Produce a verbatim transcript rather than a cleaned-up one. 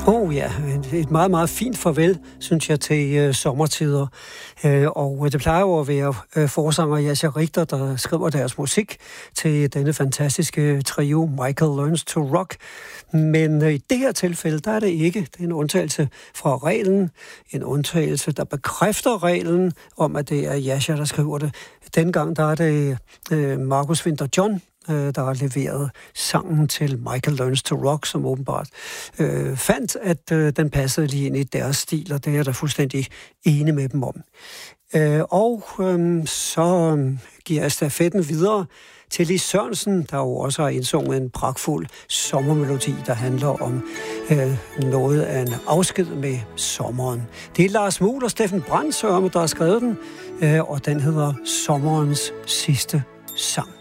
Oh ja, et meget, meget fint farvel, synes jeg, til øh, sommertider. Øh, og det plejer jo at være øh, forsanger Jascha Richter, der skriver deres musik til denne fantastiske trio, Michael Learns to Rock. Men øh, i det her tilfælde, der er det ikke. Det er en undtagelse fra reglen. En undtagelse, der bekræfter reglen om, at det er Jascha, der skriver det. Dengang, der er det øh, Marcus Winter John, der har leveret sangen til Michael Learns to Rock, som åbenbart øh, fandt, at øh, den passede lige ind i deres stil, og det er jeg da fuldstændig enig med dem om. Øh, og øh, så øh, giver jeg stafetten videre til Lis Sørensen, der jo også har indsunget en pragtfuld sommermelodi, der handler om øh, noget af en afsked med sommeren. Det er Lars Muhl og Steffen Brandsørme, der har skrevet den, øh, og den hedder Sommerens sidste sang.